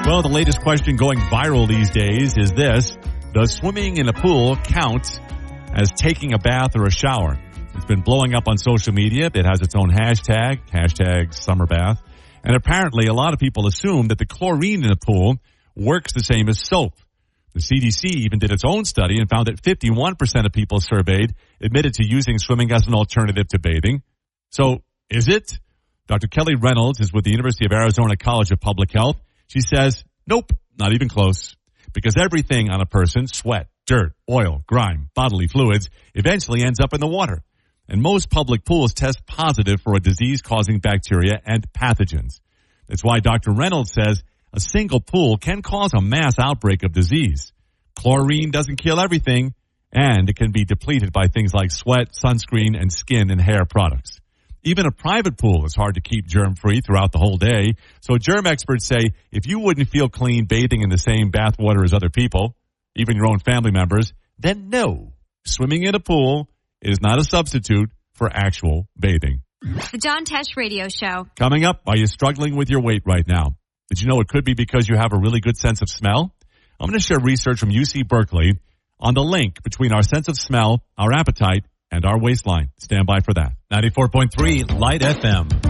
Well, the latest question going viral these days is this: does swimming in a pool count as taking a bath or a shower? It's been blowing up on social media. It has its own hashtag #SummerBath. And apparently a lot of people assume that the chlorine in the pool works the same as soap. The CDC even did its own study and found that 51% of people surveyed admitted to using swimming as an alternative to bathing. So, is it? Dr. Kelly Reynolds is with the University of Arizona College of Public Health. She says, nope, not even close. Because everything on a person, sweat, dirt, oil, grime, bodily fluids, eventually ends up in the water. And most public pools test positive for a disease-causing bacteria and pathogens. That's why Dr. Reynolds says a single pool can cause a mass outbreak of disease. Chlorine doesn't kill everything, and it can be depleted by things like sweat, sunscreen, and skin and hair products. Even a private pool is hard to keep germ-free throughout the whole day. So germ experts say if you wouldn't feel clean bathing in the same bathwater as other people, even your own family members, then no, swimming in a pool is not a substitute for actual bathing. The John Tesh Radio Show. Coming up, are you struggling with your weight right now? Did you know it could be because you have a really good sense of smell? I'm going to share research from UC Berkeley on the link between our sense of smell, our appetite, and our waistline. Stand by for that. 94.3 Light FM.